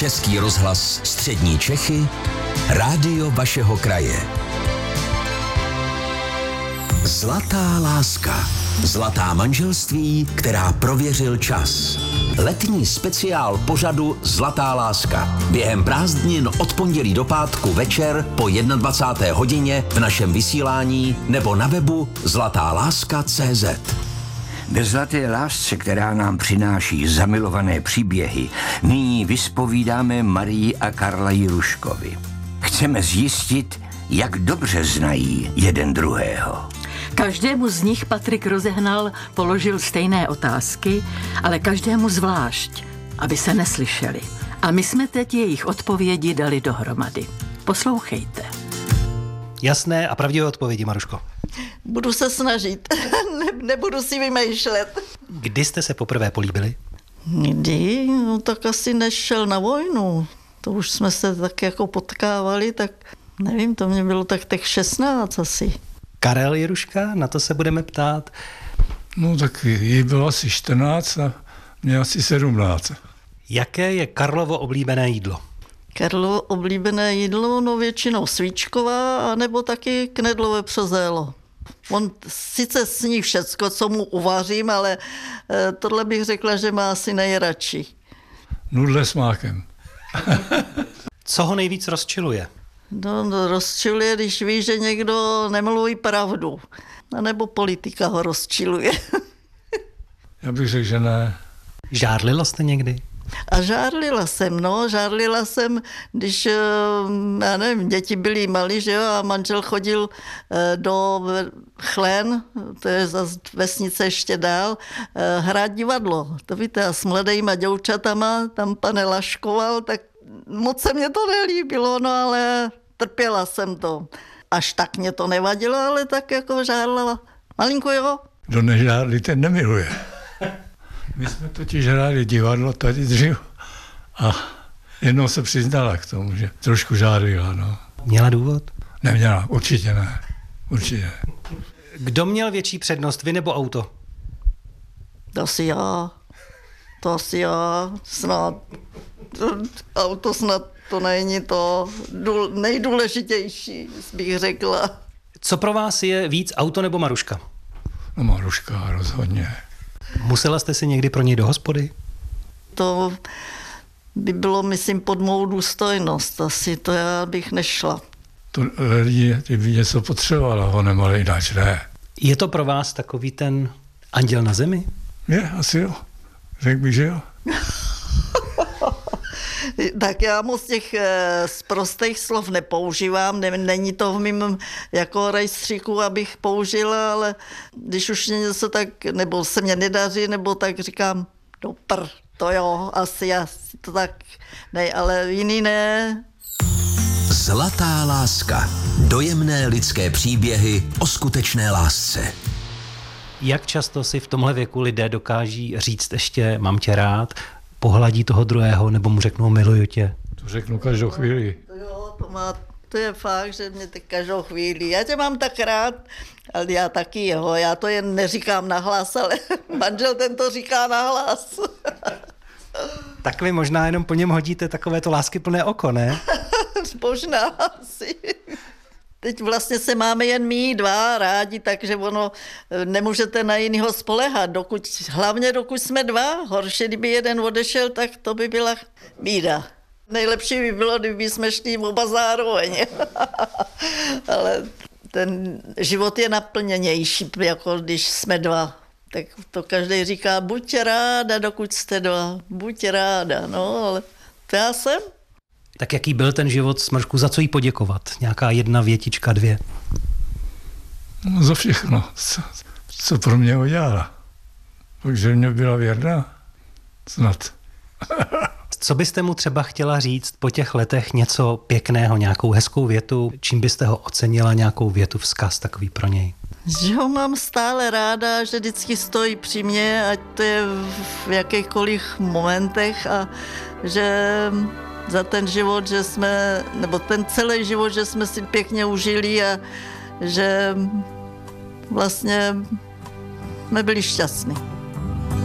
Český rozhlas Střední Čechy, rádio vašeho kraje. Zlatá láska. Zlatá manželství, která prověřil čas. Letní speciál pořadu Zlatá láska. Během prázdnin od pondělí do pátku večer po 21. hodině v našem vysílání nebo na webu zlatáláska.cz. Ve Zlaté lásce, která nám přináší zamilované příběhy, nyní vyspovídáme Marii a Karla Jiruškovi. Chceme zjistit, jak dobře znají jeden druhého. Každému z nich Patrik Rozehnal položil stejné otázky, ale každému zvlášť, aby se neslyšeli. A my jsme teď jejich odpovědi dali dohromady. Poslouchejte. Jasné a pravdivé odpovědi, Maruško. Budu se snažit, nebudu si vymýšlet. Kdy jste se poprvé políbili? Kdy? No tak asi než šel na vojnu. To už jsme se tak jako potkávali, tak nevím, to mě bylo tak 16 asi. Karel Jiruška, na to se budeme ptát. No tak jí bylo asi 14 a mě asi 17. Jaké je Karlovo oblíbené jídlo? Karlovo oblíbené jídlo, no většinou svíčková, anebo taky knedlové přezélo. On sice sní všecko, co mu uvařím, ale tohle bych řekla, že má asi nejradši. Nudle s mákem. Co ho nejvíc rozčiluje? No, rozčiluje, když ví, že někdo nemluví pravdu. A nebo politika ho rozčiluje. Já bych řekl, že ne. Žárlila jste někdy? A žárlila jsem, když, já nevím, děti byly malí, že jo, a manžel chodil do Chlén, to je zase vesnice ještě dál, hrát divadlo. To víte, a s mladejma děvčatama tam pane laškoval, tak moc se mě to nelíbilo, no ale trpěla jsem to. Až tak mě to nevadilo, ale tak jako žárla. Malinko, jo? Kdo nežárlí, ten nemiluje. My jsme totiž hráli divadlo tady dřív a jednou se přiznala k tomu, že trošku žárlila, no. Měla důvod? Neměla, určitě ne. Určitě. Kdo měl větší přednost, vy nebo auto? To asi já, snad. Auto snad to není to nejdůležitější, bych řekla. Co pro vás je víc, auto nebo Maruška? No Maruška, rozhodně. Musela jste si někdy pro něj do hospody? To by bylo, myslím, pod mou důstojnost. Asi to já bych nešla. To lidi, ty by něco potřebovala, ho nemali jinak, ne. Je to pro vás takový ten anděl na zemi? Je, asi jo. Řekl bych, že jo. Tak já moc těch sprostých slov nepoužívám, není to v mým jako rejstříku, abych použila, ale když už něco tak, nebo se mě nedaří, nebo tak říkám, to jo, asi to tak, ne, ale jiný ne. Zlatá láska. Dojemné lidské příběhy o skutečné lásce. Jak často si v tomhle věku lidé dokáží říct ještě mám tě rád, pohladí toho druhého, nebo mu řeknou miluju tě? To řeknu každou chvíli. To jo, to je fakt, že mě tak každou chvíli. Já tě mám tak rád, ale já taky jeho. Já to jen neříkám nahlas, ale manžel ten to říká nahlas. Tak vy možná jenom po něm hodíte takovéto láskyplné oko, ne? Možná asi. Teď vlastně se máme jen my dva rádi, takže ono nemůžete na jinýho spolehat, hlavně dokud jsme dva. Horší, kdyby jeden odešel, tak to by byla bída. Nejlepší by bylo, kdyby jsme šli oba zároveň. Ale ten život je naplněnější, jako když jsme dva. Tak to každý říká, buď ráda, dokud jste dva, buď ráda. No, ale to já jsem. Tak jaký byl ten život, Smršku, za co jí poděkovat? Nějaká jedna větička, dvě? No za všechno, co pro mě udělala. Takže mě byla věrná. Snad. Co byste mu třeba chtěla říct po těch letech něco pěkného, nějakou hezkou větu? Čím byste ho ocenila, nějakou větu, vzkaz takový pro něj? Že ho mám stále ráda, že vždycky stojí při mně, ať to je v jakýchkoliv momentech a že za ten život, že jsme, nebo ten celý život, že jsme si pěkně užili a že vlastně jsme byli šťastní.